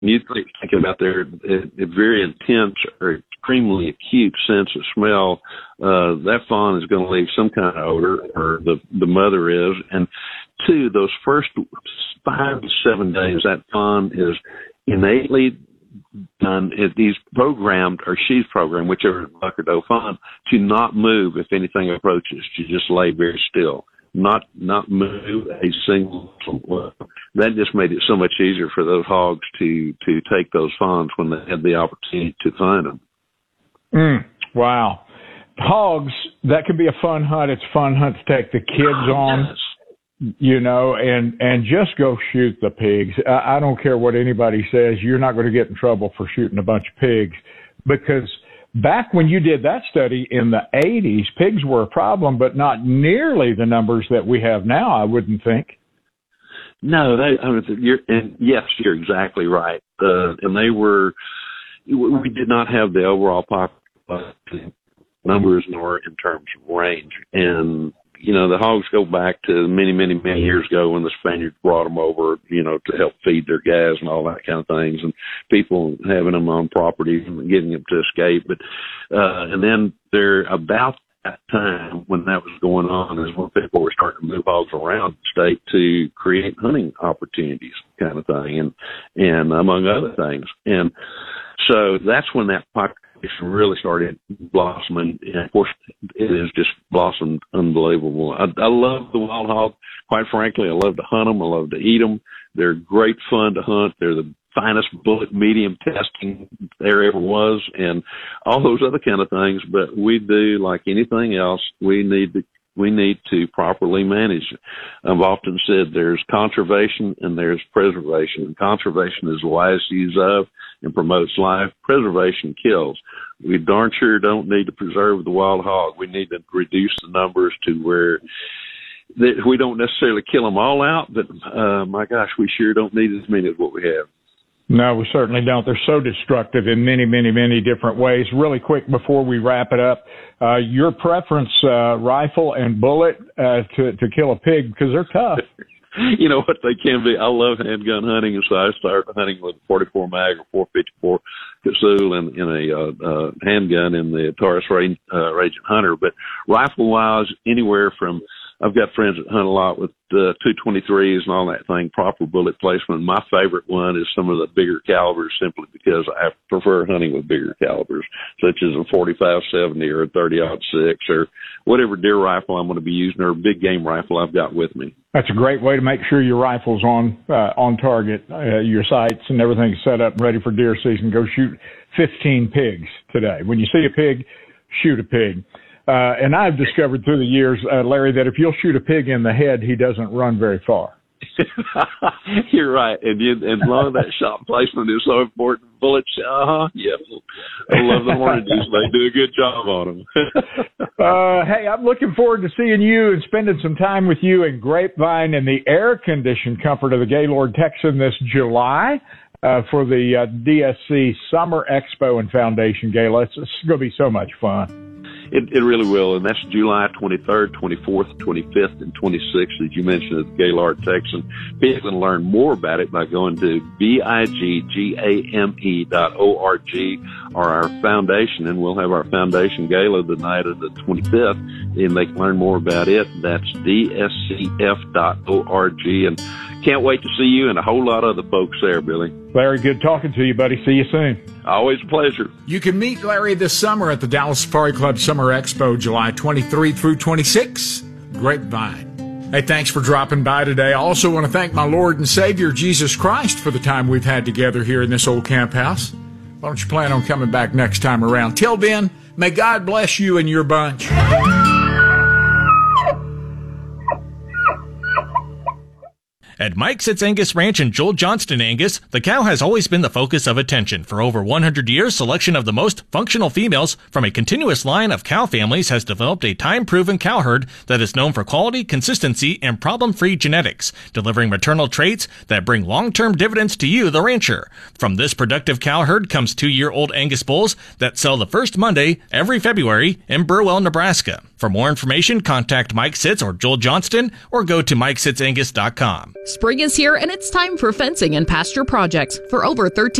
You think about their very intense or extremely acute sense of smell. That fawn is going to leave some kind of odor, or the mother is. And two, those first 5 to 7 days, that fawn is innately done. He's programmed, or she's programmed, whichever buck or doe fawn, to not move if anything approaches, to just lay very still. Not move a single. That just made it so much easier for those hogs to take those fawns when they had the opportunity to find them. Wow. Hogs, that could be a fun hunt. It's a fun hunt to take the kids on, and just go shoot the pigs. I don't care what anybody says. You're not going to get in trouble for shooting a bunch of pigs, because back when you did that study in the 80s, pigs were a problem, but not nearly the numbers that we have now, I wouldn't think. No, yes, you're exactly right. And we did not have the overall population numbers nor in terms of range. And, the hogs go back to many, many, many years ago when the Spaniards brought them over, to help feed their guys and all that kind of things, and people having them on property and getting them to escape. But, and then they're about that time when that was going on is when people were starting to move hogs around the state to create hunting opportunities, kind of thing, and among other things. And so that's when that population really started blossoming. And of course, it has just blossomed unbelievable. I love the wild hog. Quite frankly, I love to hunt them. I love to eat them. They're great fun to hunt. They're the finest bullet medium testing there ever was, and all those other kind of things. But we do, like anything else, we need to properly manage it. I've often said there's conservation and there's preservation. And conservation is the wise use of and promotes life. Preservation kills. We darn sure don't need to preserve the wild hog. We need to reduce the numbers to where we don't necessarily kill them all out, but my gosh, we sure don't need as many as what we have. No, we certainly don't. They're so destructive in many, many, many different ways. Really quick before we wrap it up, your preference, rifle and bullet to kill a pig, because they're tough. You know what, they can be. I love handgun hunting, and so I started hunting with a 44 mag or 454 Casull and in a handgun in the Taurus Raging Hunter. But rifle-wise, anywhere from, I've got friends that hunt a lot with 223s and all that thing, proper bullet placement. My favorite one is some of the bigger calibers, simply because I prefer hunting with bigger calibers, such as a 45-70 or a 30-06 or whatever deer rifle I'm going to be using, or a big game rifle I've got with me. That's a great way to make sure your rifle's on target, your sights and everything's set up and ready for deer season. Go shoot 15 pigs today. When you see a pig, shoot a pig. And I've discovered through the years, Larry, that if you'll shoot a pig in the head, he doesn't run very far. You're right. And as long as that shot placement is so important, bullets, yeah. I love the Hornets. They do a good job on them. Hey, I'm looking forward to seeing you and spending some time with you in Grapevine in the air-conditioned comfort of the Gaylord Texan this July for the DSC Summer Expo and Foundation Gala. It's going to be so much fun. It really will, and that's July 23rd, 24th, 25th, and 26th, as you mentioned, at the Gaylord Texan. People can learn more about it by going to BIGGAME.org or our foundation, and we'll have our foundation gala the night of the 25th, and they can learn more about it. That's DSCF.org, and can't wait to see you and a whole lot of other folks there, Billy. Larry, good talking to you, buddy. See you soon. Always a pleasure. You can meet Larry this summer at the Dallas Safari Club Summer Expo, July 23 through 26. Grapevine. Hey, thanks for dropping by today. I also want to thank my Lord and Savior, Jesus Christ, for the time we've had together here in this old camp house. Why don't you plan on coming back next time around? Till then, may God bless you and your bunch. At Mike Sitz Angus Ranch in Joel Johnston, Angus, the cow has always been the focus of attention. For over 100 years, selection of the most functional females from a continuous line of cow families has developed a time-proven cow herd that is known for quality, consistency, and problem-free genetics, delivering maternal traits that bring long-term dividends to you, the rancher. From this productive cow herd comes 2-year-old Angus bulls that sell the first Monday every February in Burwell, Nebraska. For more information, contact Mike Sitz or Joel Johnston or go to MikeSitzAngus.com. Spring is here and it's time for fencing and pasture projects. For over 13